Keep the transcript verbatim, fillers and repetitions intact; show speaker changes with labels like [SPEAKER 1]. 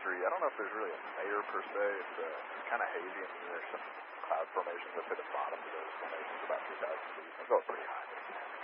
[SPEAKER 1] three. I don't know if there's really a mayor per se. It's uh, kind of hazy, and there's some cloud formations up at the bottom of those formations about two thousand feet. I felt pretty